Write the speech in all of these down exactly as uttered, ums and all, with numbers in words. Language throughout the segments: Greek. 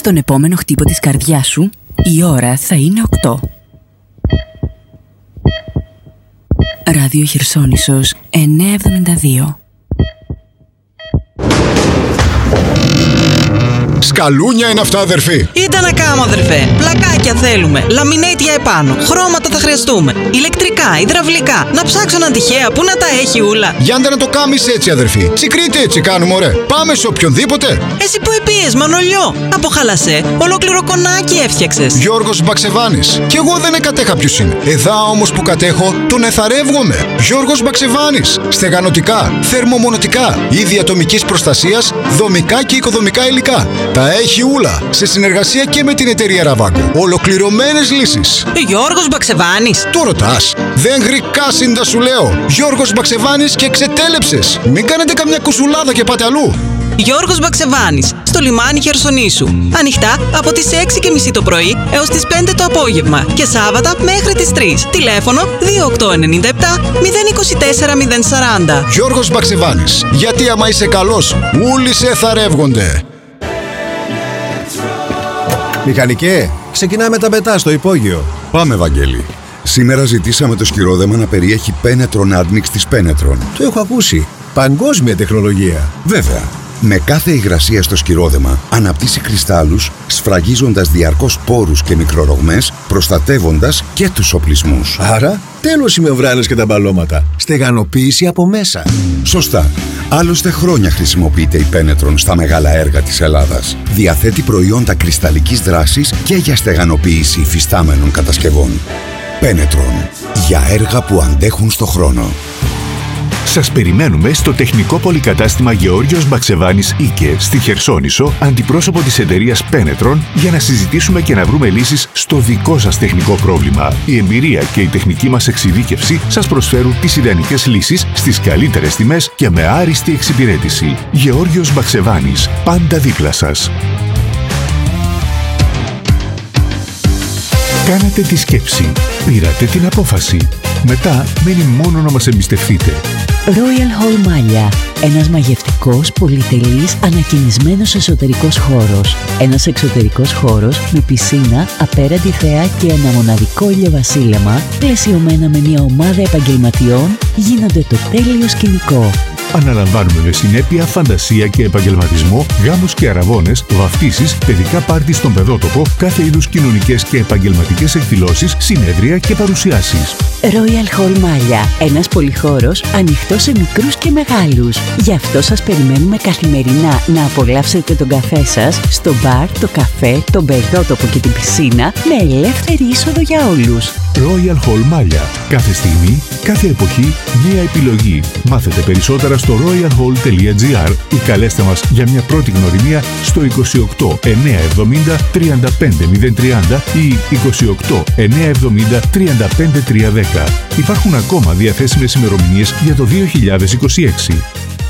τον επόμενο χτύπο της καρδιάς σου, η ώρα θα είναι οκτώ. Ράδιο Χερσόνησος εννιακόσια εβδομήντα δύο. Σκαλούνια είναι αυτά, αδερφή. Ήταν να κάνω, αδερφέ. Πλακάκια θέλουμε. Λαμινέιτ για επάνω. Χρώματα θα χρειαστούμε. Ηλεκτρικά, υδραυλικά. Να ψάξω έναν τυχαία που να τα έχει ούλα. Γιάνντε να το κάμεις έτσι, αδερφή. Τσικρίτη έτσι κάνουμε, ωραία. Πάμε σε οποιονδήποτε. Εσύ που επίες, Μανολιό. Από χαλασέ, ολόκληρο κονάκι έφτιαξες. Γιώργος Μπαξεβάνης. Κι εγώ δεν εκατέχα ποιος είναι. Εδά όμως που κατέχω, τον εθαρεύγομαι. Γιώργος Μπαξεβάνης. Στεγανοτικά, θερμομονωτικά, είδη ατομικής προστασίας, δομικά και οικοδομικά υλικά. Τα έχει ούλα. Σε συνεργασία και με την εταιρεία Ραβάγκο. Ολοκληρωμένες λύσεις. Γιώργος Μπαξεβάνης. Το ρωτάς. Δεν γρικάσιντα σου λέω. Γιώργος Μπαξεβάνης και ξετέλεψες. Μην κάνετε καμιά κουσουλάδα και πάτε αλλού. Γιώργος Μπαξεβάνης, στο λιμάνι Χερσονήσου. Ανοιχτά από τις έξι και μισή το πρωί έως τις πέντε το απόγευμα και Σάββατα μέχρι τις τρεις. Τηλέφωνο δύο οκτώ εννιά επτά μηδέν είκοσι τέσσερα μηδέν σαράντα. Γιώργος Μπαξεβάνης. Γιατί άμα είσαι καλός, όλοι σε θαρεύγονται. Μηχανικέ, ξεκινάμε τα πετά στο υπόγειο. Πάμε, Βαγγέλη. Σήμερα ζητήσαμε το σκυρόδεμα να περιέχει Penetron Admix της Penetron. Το έχω ακούσει. Παγκόσμια τεχνολογία. Βέβαια. Με κάθε υγρασία στο σκυρόδεμα αναπτύσσει κρυστάλλους, σφραγίζοντας διαρκώς πόρους και μικρορογμές, προστατεύοντας και τους οπλισμούς. Άρα, τέλος οι μεμβράνες και τα μπαλώματα. Στεγανοποίηση από μέσα. Σωστά. Άλλωστε χρόνια χρησιμοποιείται η Penetron στα μεγάλα έργα της Ελλάδας. Διαθέτει προϊόντα κρυσταλλικής δράσης και για στεγανοποίηση υφιστάμενων κατασκευών. Penetron. Για έργα που αντέχουν στο χρόνο. Σας περιμένουμε στο τεχνικό πολυκατάστημα Γεώργιος Μπαξεβάνης Ίκε στη Χερσόνησο, αντιπρόσωπο της εταιρείας Penetron, για να συζητήσουμε και να βρούμε λύσεις στο δικό σας τεχνικό πρόβλημα. Η εμπειρία και η τεχνική μας εξειδίκευση σας προσφέρουν τις ιδανικές λύσεις στις καλύτερες τιμές και με άριστη εξυπηρέτηση. Γεώργιος Μπαξεβάνης, πάντα δίπλα σας. Κάνατε τη σκέψη, πήρατε την απόφαση. Μετά μένει μόνο να μας εμπιστευτείτε. Royal Hall Μάλια. Ένας μαγευτικός, πολυτελής, ανακαινισμένος εσωτερικός χώρος. Ένας εξωτερικός χώρος με πισίνα, απέραντη θέα και ένα μοναδικό ηλιοβασίλεμα, πλαισιωμένα με μια ομάδα επαγγελματιών, γίνονται το τέλειο σκηνικό. Αναλαμβάνουμε με συνέπεια, φαντασία και επαγγελματισμό γάμους και αραβώνες, βαφτίσεις, παιδικά πάρτι στον παιδότοπο, κάθε είδους κοινωνικές και επαγγελματικές εκδηλώσεις, συνέδρια και παρουσιάσεις. Royal Hall Μάλια. Ένας πολυχώρος ανοιχτός σε μικρούς και μεγάλους. Γι' αυτό σας περιμένουμε καθημερινά να απολαύσετε τον καφέ σας στο μπαρ, το καφέ, τον παιδότοπο και την πισίνα με ελεύθερη είσοδο για όλους. Royal Hall Μάλια. Κάθε στιγμή, κάθε εποχή, μία επιλογή. Μάθετε περισσότερα στο royal hall τελεία gr ή καλέστε μας για μια πρώτη γνωριμία στο είκοσι οκτώ εννιακόσια εβδομήντα τριάντα πέντε μηδέν τριάντα ή είκοσι οκτώ εννιακόσια εβδομήντα τριάντα πέντε τριακόσια δέκα. Υπάρχουν ακόμα διαθέσιμες ημερομηνίες για το δύο χιλιάδες είκοσι έξι.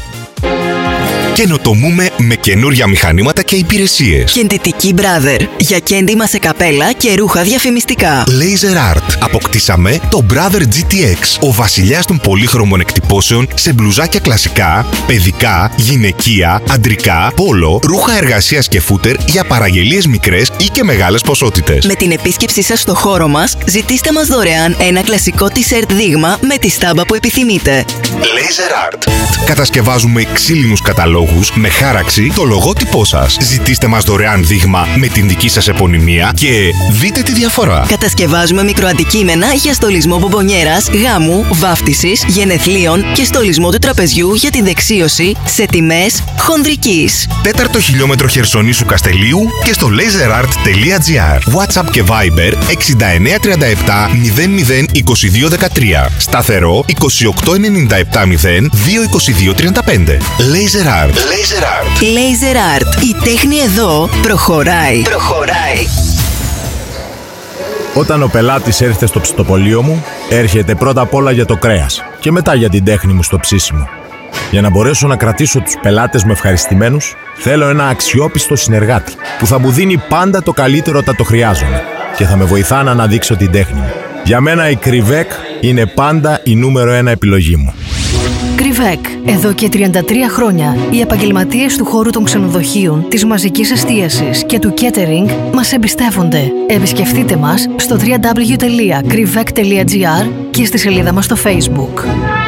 Καινοτομούμε με καινούρια μηχανήματα και υπηρεσίες. Κεντητική Brother. Για κέντημα σε καπέλα και ρούχα διαφημιστικά. Laser Art. Αποκτήσαμε το Brother τζι τι εξ. Ο βασιλιάς των πολύχρωμων εκτυπώσεων σε μπλουζάκια κλασικά, παιδικά, γυναικεία, αντρικά, πόλο, ρούχα εργασίας και φούτερ για παραγγελίες μικρές ή και μεγάλες ποσότητες. Με την επίσκεψή σας στο χώρο μας, ζητήστε μας δωρεάν ένα κλασικό t-shirt δείγμα με τη στάμπα που επιθυμείτε. Laser Art. Κατασκευάζουμε ξύλινους καταλόγους με χάραξη το λογότυπό σας. Ζητήστε μας δωρεάν δείγμα με την δική σας επωνυμία και δείτε τη διαφορά. Κατασκευάζουμε μικροαντικείμενα για στολισμό μπομπονιέρας, γάμου, βάφτισης, γενεθλίων και στολισμό του τραπεζιού για την δεξίωση σε τιμές χονδρικής. Τέταρτο χιλιόμετρο Χερσονήσου Καστελίου και στο laser art τελεία gr. WhatsApp και Viber εξήντα εννέα τριάντα επτά μηδέν μηδέν είκοσι δύο δεκατρία. Σταθερό είκοσι οκτώ ενενήντα επτά μηδέν δύο είκοσι δύο τριάντα πέντε. Laser Art. Laser Art. Laser Art. Η τέχνη εδώ προχωράει. Προχωράει. Όταν ο πελάτης έρχεται στο ψητοπωλείο μου, έρχεται πρώτα απ' όλα για το κρέας και μετά για την τέχνη μου στο ψήσιμο. Για να μπορέσω να κρατήσω τους πελάτες μου ευχαριστημένους, θέλω ένα αξιόπιστο συνεργάτη που θα μου δίνει πάντα το καλύτερο όταν το χρειάζομαι και θα με βοηθά να αναδείξω την τέχνη μου. Για μένα η Κρυβέκ είναι πάντα η νούμερο ένα επιλογή μου. Κρυβέκ. Εδώ και τριάντα τρία χρόνια οι επαγγελματίες του χώρου των ξενοδοχείων, της μαζικής εστίασης και του catering μας εμπιστεύονται. Επισκεφτείτε μας στο double-u double-u double-u τελεία κρυβέκ τελεία τζι άρ και στη σελίδα μας στο Facebook.